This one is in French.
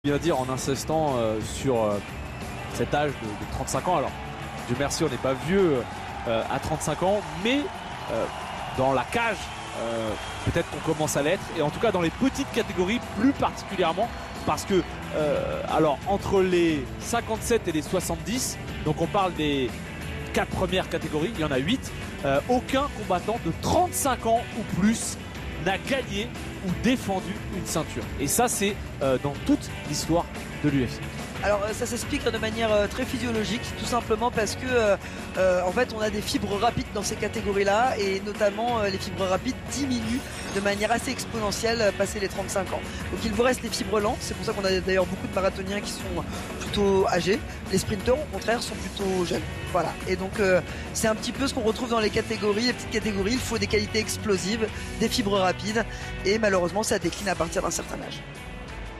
Bien dire en insistant sur cet âge de 35 ans. Alors, Dieu merci, on n'est pas vieux à 35 ans, mais dans la cage, peut-être qu'on commence à l'être, et en tout cas dans les petites catégories plus particulièrement, parce que alors entre les 57 et les 70, donc on parle des 4 premières catégories, il y en a 8, aucun combattant de 35 ans ou plus n'a gagné ou défendu une ceinture. Et ça, c'est dans toute l'histoire de l'UFC. Alors ça s'explique de manière très physiologique, tout simplement parce que en fait on a des fibres rapides dans ces catégories-là, et notamment les fibres rapides diminuent de manière assez exponentielle passé les 35 ans. Donc il vous reste les fibres lentes, c'est pour ça qu'on a d'ailleurs beaucoup de marathoniens qui sont plutôt âgés. Les sprinteurs au contraire sont plutôt jeunes. Voilà, et donc c'est un petit peu ce qu'on retrouve dans les catégories, les petites catégories. Il faut des qualités explosives, des fibres rapides, et malheureusement ça décline à partir d'un certain âge.